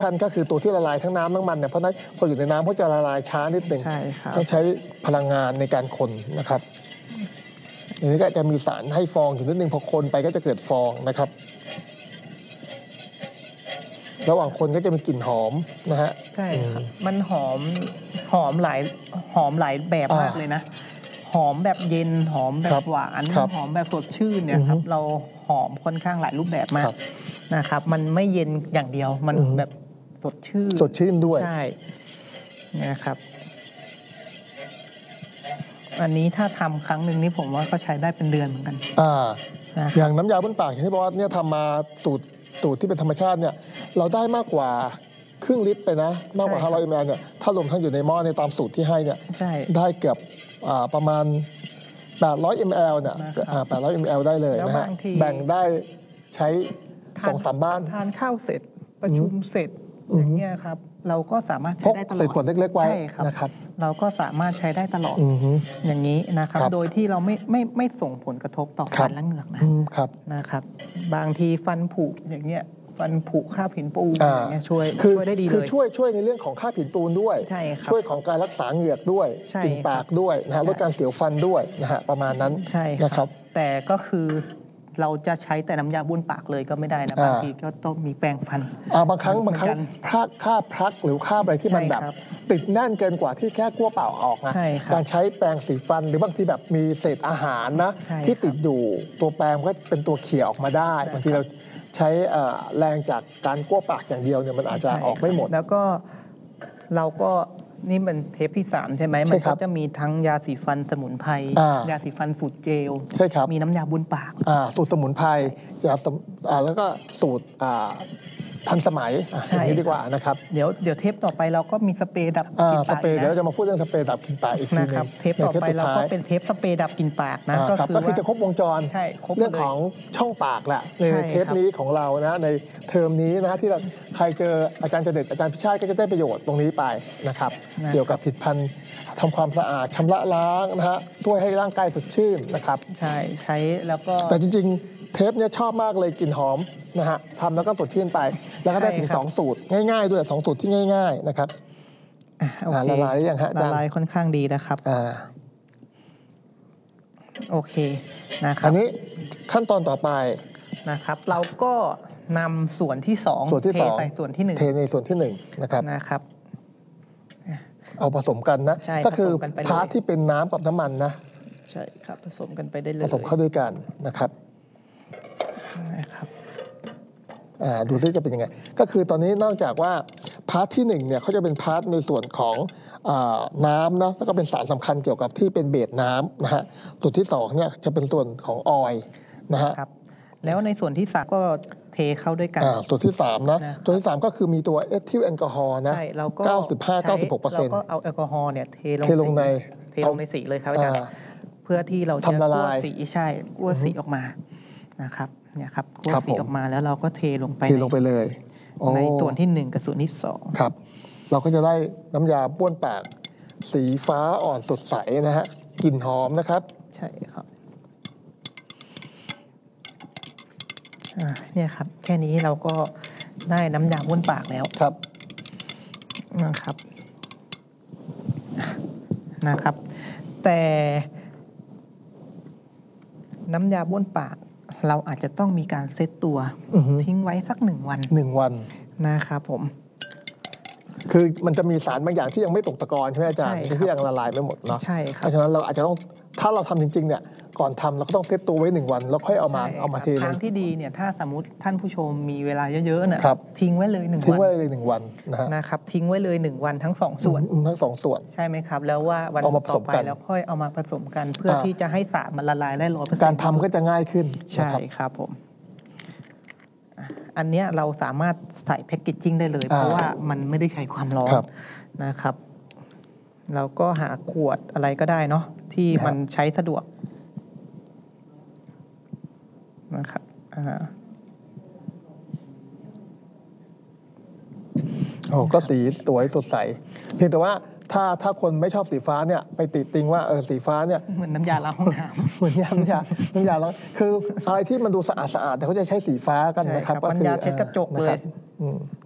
ท่านก็คือตัวที่ละลายทั้งน้ำทั้งมันเนี่ยเพราะนั้นพออยู่ในน้ำก็จะละลายช้านิดหนึ่งใช่ครับต้องใช้พลังงานในการคนนะครับอันนี้ก็จะมีสารให้ฟองอยู่นิดนึงพอคนไปก็จะเกิดฟองนะครับระหว่างคนก็จะมีกลิ่นหอมนะฮะใช่ครับมันหอมหลายแบบมากเลยนะหอมแบบเย็นหอมแบบหวานหอมแบบสดชื่นเนี่ยครับเราหอมค่อนข้างหลายรูปแบบมากนะครับมันไม่เย็นอย่างเดียวมันแบบสดชื่นด้วยใช่นะครับอันนี้ถ้าทำครั้งหนึ่งนี่ผมว่าก็ใช้ได้เป็นเดือนเหมือนกันอย่างน้ำยาบ้วนปากอย่างที่บอกว่าเนี่ยทำมาสูตรที่เป็นธรรมชาติเนี่ยเราได้มากกว่าครึ่งลิตรไปนะมากกว่า500 ml เนี่ยถ้ารวมทั้งอยู่ในหม้อในตามสูตรที่ให้เนี่ยได้เกือบประมาณ800 ml เนี่ย800 ml ได้เลยนะฮะแบ่งได้ใช้ 2-3 บ้านทานข้าวเสร็จประชุมเสร็จอย่างเงี้ยครับเราก็สามารถใช้ได้ตลอดใส่ขวดเล็กๆไว้นะครับเราก็สามารถใช้ได้ตลอดอย่างนี้นะครับโดยที่เราไม่ส่งผลกระทบต่อฟันและเหงือกนะครับบางทีฟันผุอย่างเงี้ยฟันผุคราบหินปูนอย่างเงี้ยช่วยได้ดีเลยคือช่วยในเรื่องของคราบหินปูนด้วยช่วยของการรักษาเหงือกด้วยกลิ่นปากด้วยนะฮะลดการเสียวฟันด้วยนะฮะประมาณนั้นนะครับแต่ก็คือเราจะใช้แต่น้ำยาบ้วนปากเลยก็ไม่ได้นะบางทีก็ต้องมีแปรงฟันบางครั้งคราบพลักหรือคราบอะไรที่มันแบบติดแน่นเกินกว่าที่แค่กลั้วเปล่าออกนะการใช้แปรงสีฟันหรือบางทีแบบมีเศษอาหารนะที่ติดอยู่ตัวแปรงก็เป็นตัวเขี่ยออกมาได้บางทีเราใช้แรงจากการกลั้วปากอย่างเดียวเนี่ยมันอาจจะออกไม่หมดแล้วก็เราก็นี่เป็นเทปที่3ใช่ไหมมันก็จะมีทั้งยาสีฟันสมุนไพรยาสีฟันสูตรเจลใช่ครับมีน้ำยาบ้วนปากสูตรสมุนไพรแล้วก็สูตรทันสมัยอย่างนี้ดีกว่านะครับเดี๋ยวเทปต่อไปเราก็มีสเปรย์ดับกลิ่นปากเดี๋ยวจะมาพูดเรื่องสเปรย์ดับกลิ่นปากอีกทีนึงเทปต่อไปเราก็เป็นเทปสเปรย์ดับกลิ่นปากนะก็คือจะครบวงจรเรื่องของช่องปากแหละในเทปนี้ของเรานะในเทอมนี้นะที่ใครเจออาจารย์เจเด็ดอาจารย์พิชาติก็จะได้ประโยชน์ตรงนี้ไปนะครับเกี่ยวกับผลิตภัณฑ์ทำความสะอาดชำระล้างนะฮะช่วยให้ร่างกายสดชื่นนะครับใช้แล้วก็แต่จริงๆเทปเนี้ยชอบมากเลยกลิ่นหอมนะฮะทำแล้วก็สดชื่นไปแล้วก็ได้ถึง2สูตรง่ายๆด้วย2สูตรที่ง่ายๆนะครับละลายหรือยังฮะละลายค่อนข้างดีนะครับโอเคนะครับอันนี้ขั้นตอนต่อไปนะครับเราก็นำส่วนที่2เทใส่ส่วนที่1 เทในส่วนที่1 นะครับเอาผสมกันนะก็คือพาร์ทที่เป็นน้ำกับน้ำมันนะใช่ครับผสมกันไปได้เลยผสมเข้าด้วยกันนะครับดูซิจะเป็นยังไงก็คือตอนนี้นอกจากว่าพาร์ทที่1เนี่ยเขาจะเป็นพาร์ทในส่วนของน้ำนะแล้วก็เป็นสารสำคัญเกี่ยวกับที่เป็นเบสน้ำนะฮะส่วนที่2เนี่ยจะเป็นส่วนของออยล์นะฮะแล้วในส่วนที่3ก็เทเข้าด้วยกันส่วนที่3นะตัวที่3ก็คือมีตัวเอทิลแอลกอฮอล์นะ95-96% แล้วก็เอาแอลกอฮอล์เนี่ยเทลงในสีเลยครับอาจารย์เพื่อที่เราจะคั่วสีคั่วสีออกมานะครับเนี่ยครับคั่วสีออกมาแล้วเราก็เทลงไปเลยในส่วนที่1กับส่วนที่2 ครับเราก็จะได้น้ำยาบ้วนปากสีฟ้าอ่อนสดใสนะฮะกลิ่นหอมนะครับใช่ครับเนี่ยครับแค่นี้เราก็ได้น้ำยาบ้วนปากแล้วนะครับแต่น้ำยาบ้วนปากเราอาจจะต้องมีการเซตตัวทิ้งไว้สัก1 วันนะครับผมคือมันจะมีสารบางอย่างที่ยังไม่ตกตะกอนใช่ไหมอาจารย์ที่ยังละลายไม่หมดเนาะใช่ครับเพราะฉะนั้นเราอาจจะต้องถ้าเราทำจริงๆเนี่ยก่อนทำเราก็ต้องเซตตัวไว้1 วันแล้วค่อยเอามาเททางที่ดีเนี่ยถ้าสมมติท่านผู้ชมมีเวลาเยอะๆเนี่ยทิ้งไว้เลย1 วันนะครับทิ้งไว้เลย1 วันทั้ง2 ส่วนใช่ไหมครับแล้วว่าวันต่อไปแล้วค่อยเอามาผสมกันเพื่อที่จะให้สารมันละลายได้100% การทำก็จะง่ายขึ้นใช่ครับผมอันนี้เราสามารถใส่แพ็กเกจจิ้งได้เลยเพราะว่ามันไม่ได้ใช้ความร้อนนะครับเราก็หาขวดอะไรก็ได้เนาะที่มันใช้สะดวกนะครับก็สีสวยสดใสเพียงแต่ว่าถ้าคนไม่ชอบสีฟ้าเนี่ยไปติติงว่าสีฟ้าเนี่ยเหมือนน้ำยาล้างห้องน้ำเหมือนน้ำยาล้างคืออะไรที่มันดูสะอาดแต่เขาจะใช้สีฟ้ากันนะครับก็คือน้ำยาเช็ดกระจกเลย